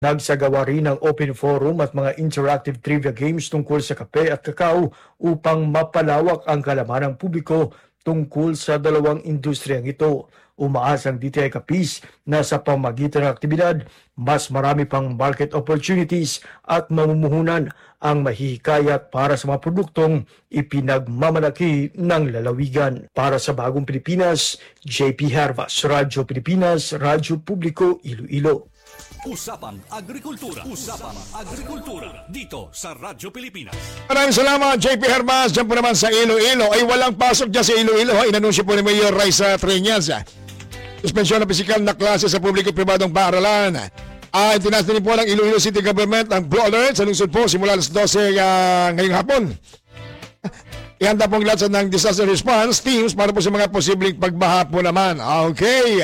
Nagsagawa rin ng open forum at mga interactive trivia games tungkol sa kape at kakao upang mapalawak ang kalaman ng publiko tungkol sa dalawang industriyang ito. Umaasang DTI Capiz na sa pamagitan ng aktibidad, mas marami pang market opportunities at mamumuhunan ang mahihikayat para sa mga produktong ipinagmamalaki ng lalawigan. Para sa Bagong Pilipinas, JP Hervas, Radyo Pilipinas, Radyo Publiko, Iloilo. Usapan Agrikultura. Usapan Agrikultura dito sa Radyo Pilipinas. Maraming salamat, JP Hermas. Diyan po naman sa Iloilo. Ay walang pasok dyan sa Iloilo. Inanunsyo po ni Mayor Raisa Treñas. Suspensyon ng pisikal na klase sa publiko-pribadong paaralan. Itinas din po ng Iloilo City Government ang Blue Alert sa lungsod po simula alas 12 ngayong hapon. Ihanda pong lahat ng disaster response teams para po sa mga posibleng pagbaha po naman. Okay.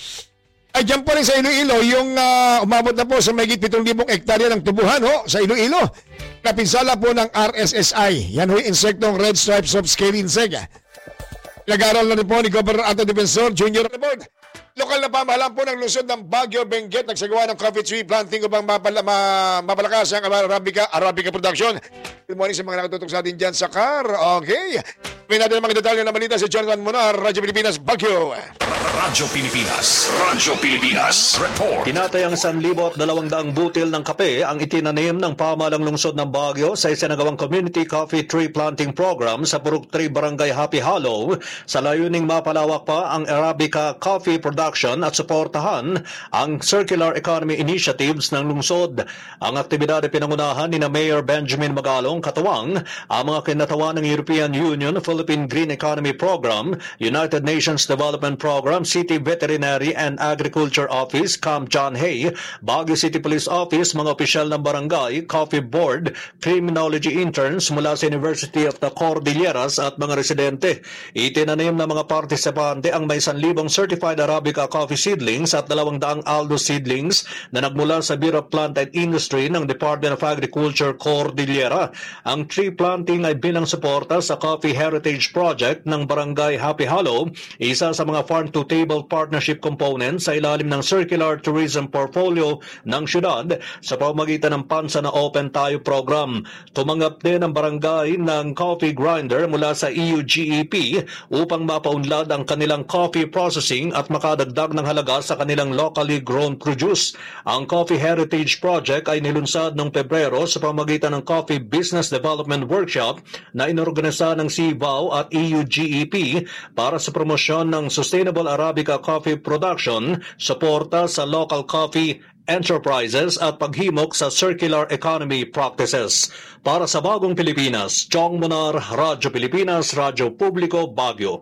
Ay, dyan po rin sa Iloilo, yung umabot na po sa mahigit 7,000 hektarya ng tubuhan sa Iloilo. Napinsala po ng RSSI. Yan ho yung insektong red stripes of scaly insect. Nag-aaral na rin po ni Governor Anton Defensor Jr. Report. Lokal na pamahalaan po ng lungsod ng Baguio, Benguet nagsagawa ng coffee tree planting upang mapalakas ang Arabica production. Good morning sa mga nakatutok sa atin dyan sa car. Okay. May natin ang mga detalye na balita si Jonathan Munar, Radyo Pilipinas, Baguio. Radyo Pilipinas. Radyo Pilipinas. Report. Tinatayang 1,200 butil ng kape ang itinanim ng pamahalang lungsod ng Baguio sa isinagawang Community Coffee Tree Planting Program sa Purok 3 Barangay Happy Hollow sa layuning mapalawak pa ang Arabica coffee production at suportahan ang circular economy initiatives ng lungsod. Ang aktibidad ay pinangunahan ni Mayor Benjamin Magalong katuwang ang mga kinatawan ng European Union Philippine Green Economy Program, United Nations Development Program, City Veterinary and Agriculture Office, Camp John Hay, Baguio City Police Office, mga opisyal ng barangay, Coffee Board, criminology interns mula sa University of the Cordilleras at mga residente. Itinanim ng mga partisipante ang may 1,000 certified Arabica coffee seedlings at 200 Aldo seedlings na nagmula sa Bureau of Plant and Industry ng Department of Agriculture Cordillera. Ang tree planting ay bilang suporta sa Coffee Heritage Project ng Barangay Happy Hollow, isa sa mga farm-to-table partnership components sa ilalim ng Circular Tourism Portfolio ng syudad sa pamamagitan ng PANSA na Open Tayo program. Tumanggap din ang barangay ng coffee grinder mula sa EUGEP upang mapaunlad ang kanilang coffee processing at makadagdag ng halaga sa kanilang locally grown produce. Ang Coffee Heritage Project ay nilunsad noong Pebrero sa pamamagitan ng Coffee Business Development Workshop na inorganisa ng CIVAO at EUGEP para sa promosyon ng Sustainable Arabica Coffee Production, suporta sa local coffee enterprises at paghimok sa circular economy practices. Para sa Bagong Pilipinas, Chong Munar, Radyo Pilipinas, Radyo Publiko, Baguio.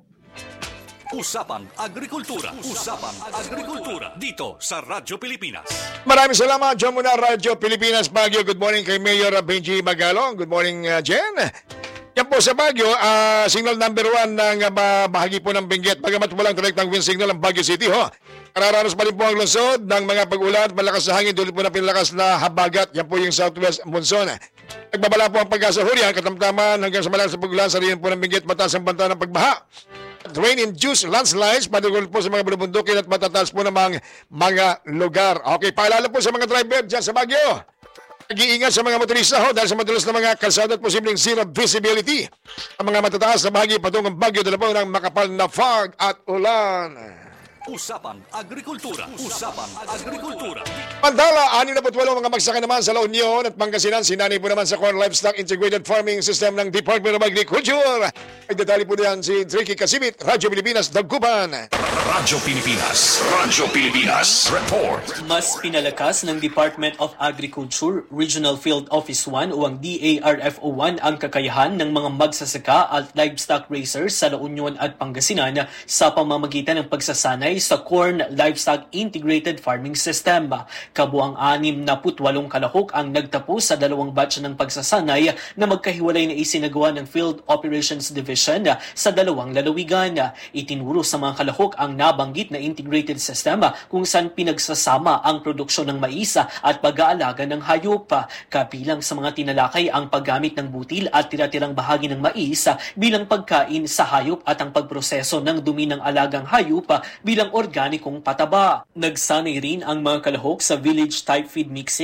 Usapan Agrikultura. Usapan Agrikultura dito sa Radyo Pilipinas. Maraming salamat, John Munar, Radyo Pilipinas, Baguio. Good morning kay Mayor Benji Magalong. Good morning, Jen. Yan po sa Baguio, signal number 1 ng bahagi po ng Benguet. Bagamat walang direktang wind signal ang Baguio City, Kararanas pa rin po ang lungsod ng mga pag-ulan, malakas na hangin, dulot po ng pinalakas na habagat. Yan po yung southwest monsoon. Nagbabala po ang pag-asa huryan, katamtaman hanggang sa malakas na pag-ulan sa riyan po ng Benguet, mataas ang banta ng pagbaha. Rain-induced landslides, padugol po sa mga bulubundukin at matataas po ng mga lugar. Okay, paalala po sa mga driver dyan sa Baguio. Nag-iingat sa mga motorista dahil sa madulas na mga kalsada at posibleng zero visibility. Ang mga matataas na bahagi patungong Baguio dala po ng makapal na fog at ulan. Usapan Agrikultura. Usapan Agrikultura. Mandala, 68 mga magsaka naman sa La Union at Pangasinan. Sinanay po naman sa Corn Livestock Integrated Farming System ng Department of Agriculture. Ay detalye po diyan si Tricky Kasimit, Radyo Pilipinas, Dagupan. Radyo Pilipinas. Radyo Pilipinas. Report. Mas pinalakas ng Department of Agriculture Regional Field Office 1 o ang DARFO1 ang kakayahan ng mga magsasaka at livestock raisers sa La Union at Pangasinan sa pamamagitan ng pagsasanay sa Corn Livestock Integrated Farming System. Kabuang 68 kalahok ang nagtapos sa dalawang batch ng pagsasanay na magkahiwalay na isinagawa ng Field Operations Division sa dalawang lalawigan. Itinuro sa mga kalahok ang nabanggit na integrated system kung saan pinagsasama ang produksyon ng mais at pag-aalaga ng hayop. Kabilang sa mga tinalakay ang paggamit ng butil at tira-tirang bahagi ng mais bilang pagkain sa hayop at ang pagproseso ng dumi ng alagang hayop bilang ng organikong pataba. Nagsanay rin ang mga kalahok sa village type feed mixing